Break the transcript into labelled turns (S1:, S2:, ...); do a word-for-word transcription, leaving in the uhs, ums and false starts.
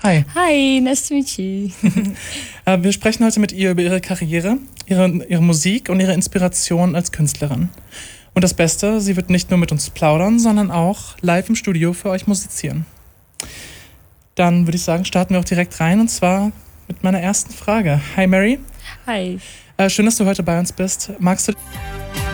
S1: Hi.
S2: Hi, nice to meet you.
S1: Wir sprechen heute mit ihr über ihre Karriere, ihre, ihre Musik und ihre Inspiration als Künstlerin. Und das Beste, sie wird nicht nur mit uns plaudern, sondern auch live im Studio für euch musizieren. Dann würde ich sagen, starten wir auch direkt rein, und zwar mit meiner ersten Frage. Hi Mary.
S2: Hi.
S1: Äh, schön, dass du heute bei uns bist. Magst du